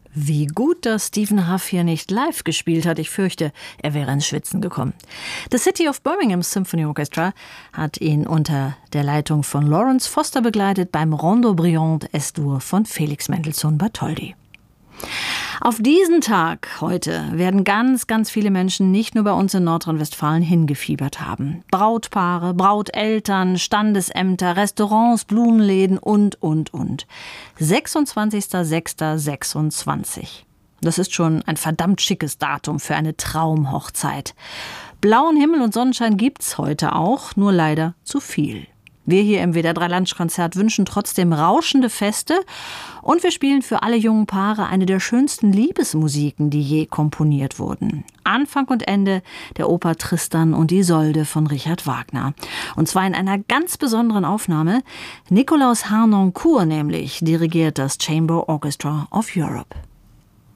Wie gut, dass Stephen Huff hier nicht live gespielt hat. Ich fürchte, er wäre ins Schwitzen gekommen. The City of Birmingham Symphony Orchestra hat ihn unter der Leitung von Lawrence Foster begleitet beim Rondo Brillant Es-Dur von Felix Mendelssohn Bartholdy. Auf diesen Tag heute werden ganz, ganz viele Menschen nicht nur bei uns in Nordrhein-Westfalen hingefiebert haben. Brautpaare, Brauteltern, Standesämter, Restaurants, Blumenläden und. 26.06.26. Das ist schon ein verdammt schickes Datum für eine Traumhochzeit. Blauen Himmel und Sonnenschein gibt's heute auch, nur leider zu viel. Wir hier im WDR 3 Lunchkonzert wünschen trotzdem rauschende Feste und wir spielen für alle jungen Paare eine der schönsten Liebesmusiken, die je komponiert wurden. Anfang und Ende der Oper Tristan und Isolde von Richard Wagner. Und zwar in einer ganz besonderen Aufnahme. Nikolaus Harnoncourt nämlich dirigiert das Chamber Orchestra of Europe.